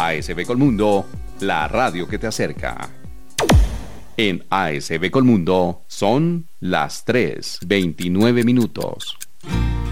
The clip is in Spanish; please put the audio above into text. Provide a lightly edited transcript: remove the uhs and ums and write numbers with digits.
ASB Colmundo, la radio que te acerca. En ASB Colmundo son las 3:29 minutos.